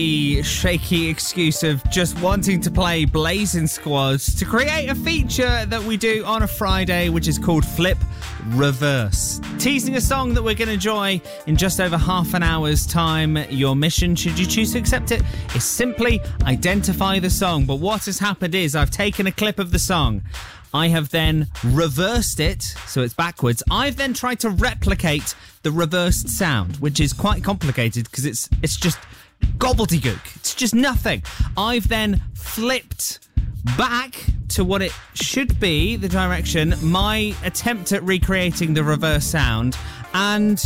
The shaky excuse of just wanting to play Blazing Squads to create a feature that we do on a Friday, which is called Flip Reverse. Teasing a song that we're going to enjoy in just over half an hour's time. Your mission, should you choose to accept it, is simply identify the song. But what has happened is I've taken a clip of the song. I have then reversed it, so it's backwards. I've then tried to replicate the reversed sound, which is quite complicated because it's just gobbledygook. It's just nothing. I've then flipped back to what it should be, the direction, my attempt at recreating the reverse sound, and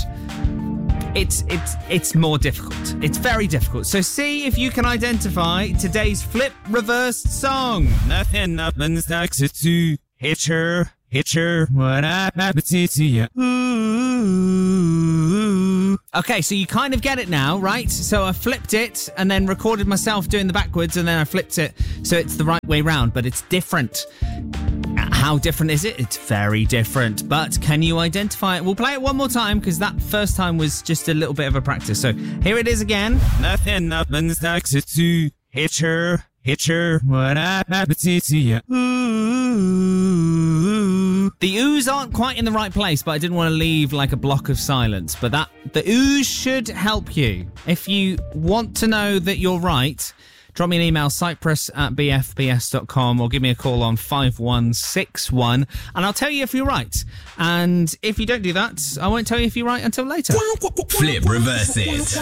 it's more difficult. It's very difficult. So see if you can identify today's flip reversed song. Nothing happens like to hit her, what happens to you. Ooh. Okay, so you kind of get it now, right? So I flipped it and then recorded myself doing the backwards, and then I flipped it so it's the right way round, but it's different. How different is it? It's very different. But can you identify it? We'll play it one more time because that first time was just a little bit of a practice. So here it is again. Nothing happens like to hit her, what happens to you. Ooh. The oohs aren't quite in the right place, but I didn't want to leave like a block of silence. But the oohs should help you. If you want to know that you're right, drop me an email, cyprus@bfbs.com, or give me a call on 5161, and I'll tell you if you're right. And if you don't do that, I won't tell you if you're right until later. Flip reverse it.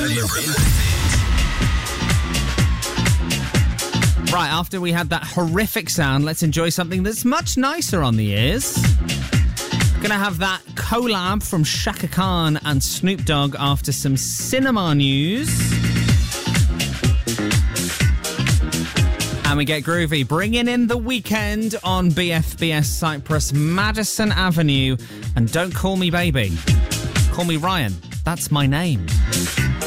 Right, after we had that horrific sound, let's enjoy something that's much nicer on the ears. Gonna have that collab from Shaka Khan and Snoop Dogg after some cinema news. And we get groovy, bringing in The Weekend on BFBS Cyprus, Madison Avenue. And don't call me baby. Call me Ryan. That's my name.